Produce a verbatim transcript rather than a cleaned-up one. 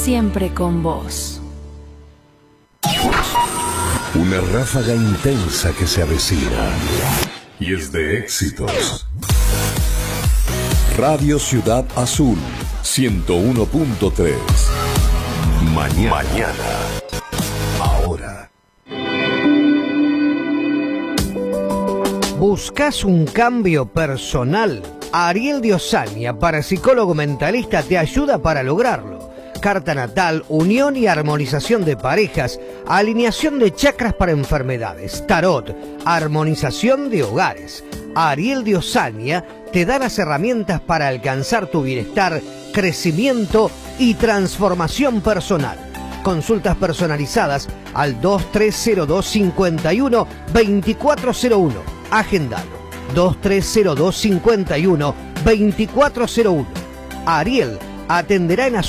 siempre con vos. Una ráfaga intensa que se avecina y es de éxitos. Radio Ciudad Azul ciento uno punto tres. Mañana. Mañana. Ahora. ¿Buscas un cambio personal? Ariel de Osaña, parapsicólogo mentalista, te ayuda para lograrlo. Carta natal, unión y armonización de parejas, alineación de chakras para enfermedades, tarot, armonización de hogares. Ariel de Osaña te da las herramientas para alcanzar tu bienestar, crecimiento y transformación personal. Consultas personalizadas al dos tres cero dos, cinco uno, dos cuatro cero uno. Agendalo. dos tres cero dos, cinco uno, dos cuatro cero uno. Ariel atenderá en